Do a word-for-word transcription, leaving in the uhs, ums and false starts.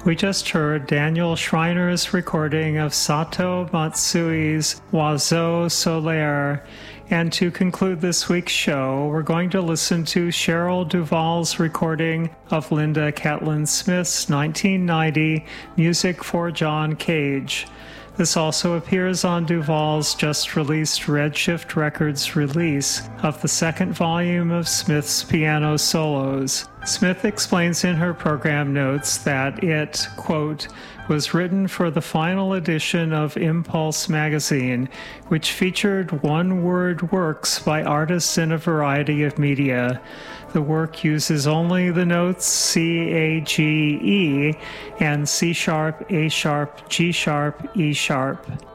We just heard Daniel Schreiner's recording of Sato Matsui's Oiseau Solaire. And to conclude this week's show, we're going to listen to Cheryl Duvall's recording of Linda Catlin Smith's nineteen ninety Music for John Cage. This also appears on Duvall's just-released Redshift Records release of the second volume of Smith's piano solos. Smith explains in her program notes that it, quote, was written for the final edition of Impulse magazine, which featured one-word works by artists in a variety of media. The work uses only the notes C, A, G, E, and C-sharp, A-sharp, G-sharp, E-sharp.